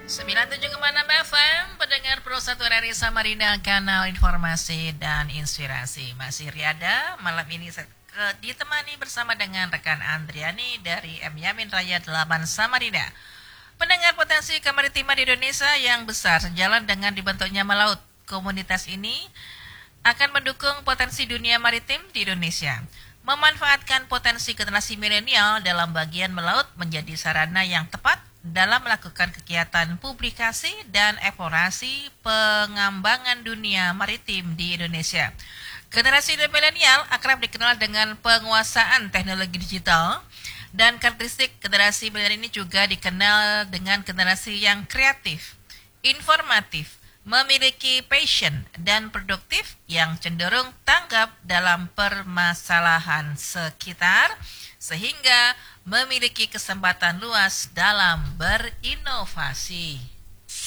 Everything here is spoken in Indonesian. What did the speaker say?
97,6 FM, pendengar Pro 1 RRI Samarinda, kanal informasi dan inspirasi. Masih Riada, malam ini ditemani bersama dengan rekan Andriani dari M Yamin Raya 8 Samarinda. Pendengar, potensi kemaritiman di Indonesia yang besar sejalan dengan dibentuknya melaut. Komunitas ini akan mendukung potensi dunia maritim di Indonesia. Memanfaatkan potensi generasi milenial dalam bagian melaut menjadi sarana yang tepat dalam melakukan kegiatan publikasi dan eksplorasi pengembangan dunia maritim di Indonesia. Generasi milenial akrab dikenal dengan penguasaan teknologi digital, dan karakteristik generasi milenial ini juga dikenal dengan generasi yang kreatif, informatif, memiliki passion dan produktif yang cenderung tanggap dalam permasalahan sekitar, sehingga memiliki kesempatan luas dalam berinovasi.